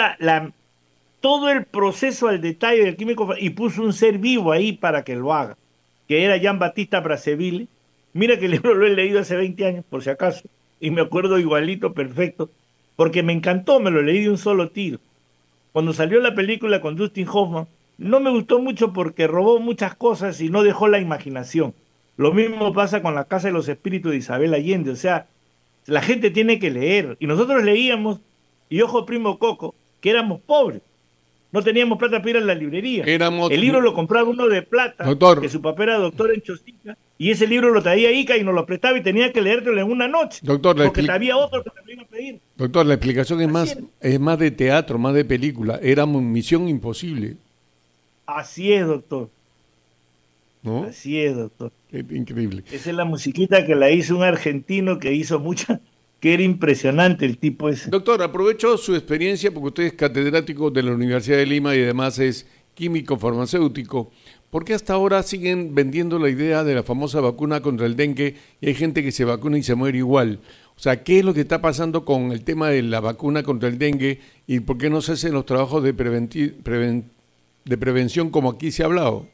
todo el proceso al detalle del químico y puso un ser vivo ahí para que lo haga, que era Jean Battista Braceville. Mira que el libro lo he leído hace 20 años, por si acaso, y me acuerdo igualito, perfecto, porque me encantó, me lo leí de un solo tiro. Cuando salió la película con Dustin Hoffman, no me gustó mucho porque robó muchas cosas y no dejó la imaginación. Lo mismo pasa con La Casa de los Espíritus de Isabel Allende, o sea, la gente tiene que leer, y nosotros leíamos, y ojo primo Coco, que éramos pobres, no teníamos plata para ir a la librería. Éramos, El libro lo compraba uno de plata, que doctor, su papá era doctor en Chosica, y ese libro lo traía Ica y nos lo prestaba y tenía que leértelo en una noche, doctor, porque había otro que también iba a pedir. doctor, la explicación Así es, es más de teatro, más de película. Era Misión Imposible, así es, doctor. ¿no? Así es, doctor. Es increíble. Esa es la musiquita que la hizo un argentino que hizo mucha, que era impresionante el tipo ese. Doctor, aprovecho su experiencia porque usted es catedrático de la Universidad de Lima y además es químico farmacéutico. ¿Por qué hasta ahora siguen vendiendo la idea de la famosa vacuna contra el dengue y hay gente que se vacuna y se muere igual? O sea, ¿qué es lo que está pasando con el tema de la vacuna contra el dengue y por qué no se hacen los trabajos de, de prevención como aquí se ha hablado?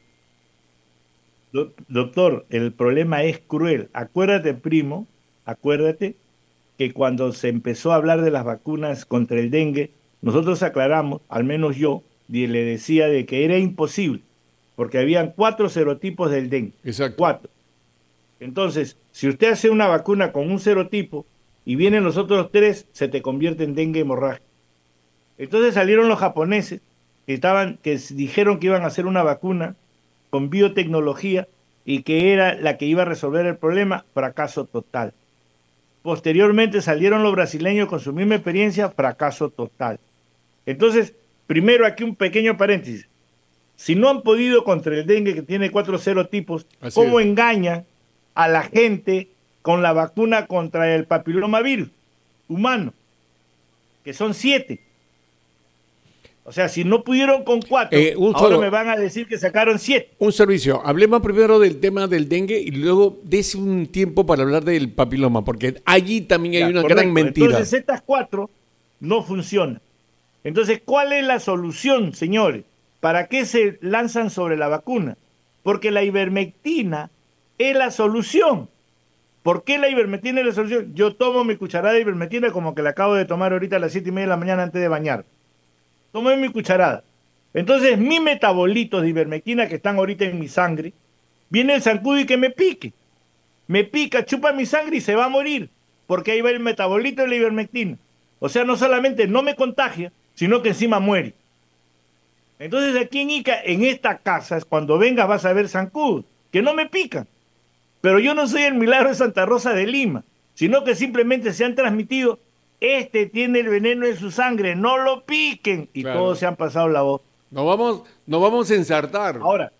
Doctor, el problema es cruel. Acuérdate, primo, acuérdate que cuando se empezó a hablar de las vacunas contra el dengue, nosotros aclaramos, al menos yo, y le decía de que era imposible, porque habían 4 serotipos del dengue. Exacto. 4. Entonces, si usted hace una vacuna con un serotipo y vienen los otros 3, se te convierte en dengue hemorrágico. Entonces salieron los japoneses que dijeron que iban a hacer una vacuna con biotecnología y que era la que iba a resolver el problema, fracaso total. Posteriormente salieron los brasileños con su misma experiencia, fracaso total. Entonces, primero aquí un pequeño paréntesis. Si no han podido contra el dengue, que tiene 4 serotipos, Así ¿cómo es. engañan a la gente con la vacuna contra el papilomavirus humano? Que son 7. O sea, si no pudieron con 4, ahora me van a decir que sacaron 7. Un servicio. Hablemos primero del tema del dengue y luego des un tiempo para hablar del papiloma, porque allí también hay una Correcto. gran mentira. Entonces, estas 4 no funcionan. Entonces, ¿cuál es la solución, señores? ¿Para qué se lanzan sobre la vacuna? Porque la ivermectina es la solución. ¿Por qué la ivermectina es la solución? Yo tomo mi cucharada de ivermectina como que la acabo de tomar ahorita a las 7:30 de la mañana antes de bañar. Tomé mi cucharada. Entonces, mis metabolitos de ivermectina que están ahorita en mi sangre, viene el zancudo y que me pique. Me pica, chupa mi sangre y se va a morir, porque ahí va el metabolito de la ivermectina. O sea, no solamente no me contagia, sino que encima muere. Entonces aquí en Ica, en esta casa, cuando vengas vas a ver zancudos, que no me pican. Pero yo no soy el milagro de Santa Rosa de Lima, sino que simplemente se han transmitido, este tiene el veneno en su sangre, no lo piquen. Y Claro. todos se han pasado la voz. Nos vamos a ensartar. Ahora,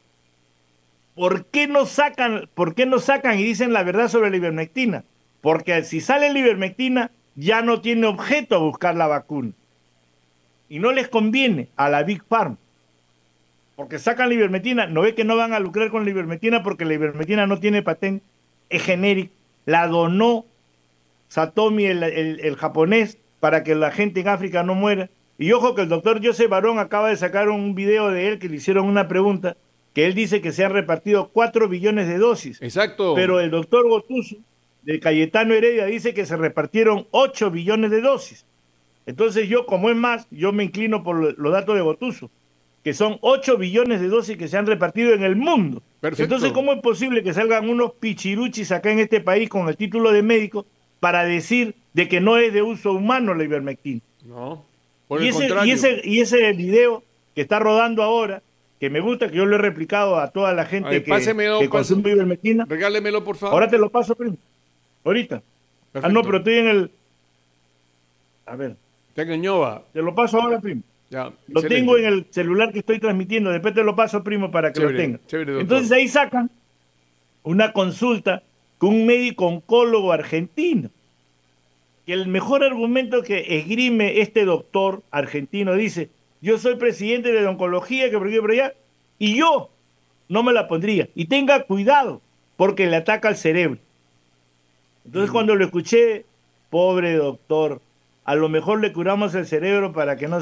¿por qué no sacan y dicen la verdad sobre la ivermectina? Porque si sale la ivermectina, ya no tiene objeto buscar la vacuna. Y no les conviene a la Big Pharma. Porque sacan la ivermectina, no ve que no van a lucrar con la ivermectina porque la ivermectina no tiene patente, es genérica, la donó Satomi, el japonés, para que la gente en África no muera. Y ojo que el doctor Joseph Barón acaba de sacar un video de él que le hicieron una pregunta, que él dice que se han repartido 4 billones de dosis. Exacto. Pero el doctor Gotuso, de Cayetano Heredia, dice que se repartieron 8 billones de dosis. Entonces yo, como es más, yo me inclino por los datos de Gotuso, que son 8 billones de dosis que se han repartido en el mundo. Perfecto. Entonces, ¿cómo es posible que salgan unos pichiruchis acá en este país con el título de médico para decir de que no es de uso humano la ivermectina? No, por el contrario. Y ese video que está rodando ahora, que me gusta, que yo lo he replicado a toda la gente que consume ivermectina. Regálemelo, por favor. Ahora te lo paso, primo. Ahorita. Perfecto. Ah, no, pero estoy en el... A ver. Está en Ñoba. Te lo paso ahora, primo. Ya, lo excelente. tengo en el celular que estoy transmitiendo, después te lo paso, primo, para que chévere, lo tenga. Chévere, entonces ahí sacan una consulta con un médico oncólogo argentino, que el mejor argumento que esgrime este doctor argentino dice, yo soy presidente de la oncología, que por aquí por allá, y yo no me la pondría. Y tenga cuidado, porque le ataca al cerebro. Entonces cuando lo escuché, pobre doctor, a lo mejor le curamos el cerebro para que no